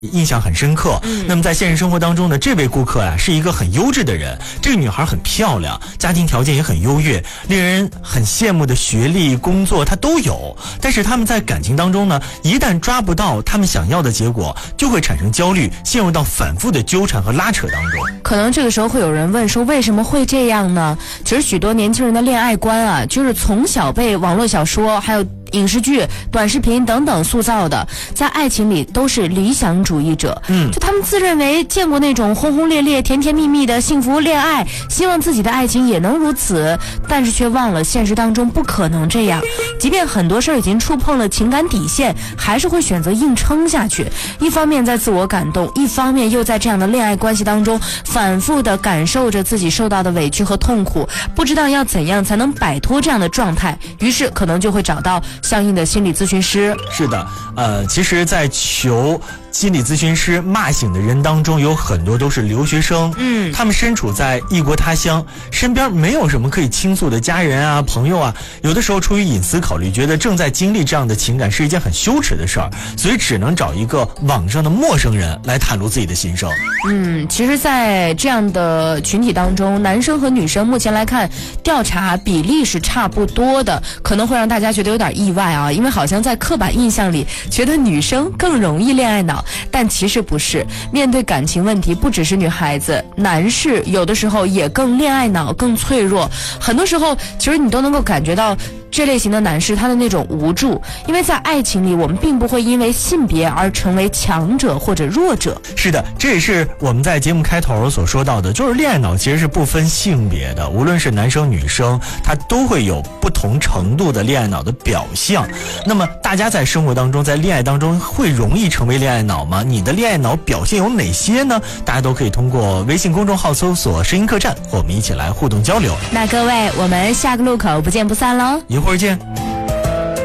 印象很深刻。那么在现实生活当中呢，这位顾客是一个很优质的人，这个女孩很漂亮，家庭条件也很优越，令人很羡慕的学历、工作她都有。但是他们在感情当中呢，一旦抓不到他们想要的结果，就会产生焦虑，陷入到反复的纠缠和拉扯当中。 可能这个时候会有人问说，为什么会这样呢？其实许多年轻人的恋爱观就是从小被网络小说还有影视剧、短视频等等塑造的，在爱情里都是理想主义者。就他们自认为见过那种轰轰烈烈、甜甜蜜蜜的幸福恋爱，希望自己的爱情也能如此，但是却忘了现实当中不可能这样。即便很多事儿已经触碰了情感底线，还是会选择硬撑下去。一方面在自我感动，一方面又在这样的恋爱关系当中反复的感受着自己受到的委屈和痛苦，不知道要怎样才能摆脱这样的状态，于是可能就会找到相应的心理咨询师。 是的，其实在求心理咨询师骂醒的人当中，有很多都是留学生。他们身处在异国他乡，身边没有什么可以倾诉的家人啊、朋友啊，有的时候出于隐私考虑，觉得正在经历这样的情感是一件很羞耻的事儿，所以只能找一个网上的陌生人来袒露自己的心声。 其实在这样的群体当中，男生和女生目前来看调查比例是差不多的，可能会让大家觉得有点意外啊，因为好像在刻板印象里觉得女生更容易恋爱脑，但其实不是。面对感情问题，不只是女孩子，男士有的时候也更恋爱脑、更脆弱。很多时候其实你都能够感觉到这类型的男士他的那种无助，因为在爱情里我们并不会因为性别而成为强者或者弱者。 是的，这也是我们在节目开头所说到的，就是恋爱脑其实是不分性别的，无论是男生女生，他都会有不同程度的恋爱脑的表象。那么大家在生活当中，在恋爱当中会容易成为恋爱脑吗？你的恋爱脑表现有哪些呢？大家都可以通过微信公众号搜索声音客栈和我们一起来互动交流。 那各位，我们下个路口不见不散喽， 一会儿见。